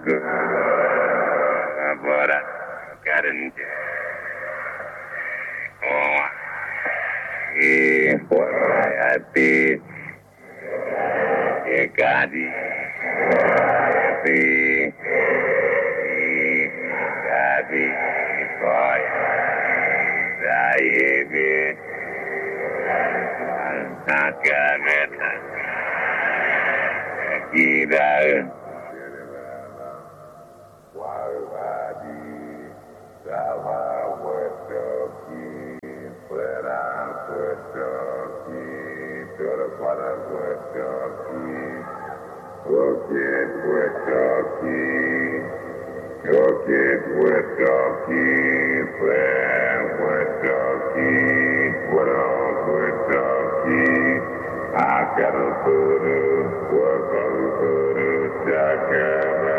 Agora querem e api e cadi api cadi foi daí vi a caneta aqui da Estava puesto aquí, fuera puesto aquí, todo para puesto aquí, porque puesto aquí, puesto aquí, fuera.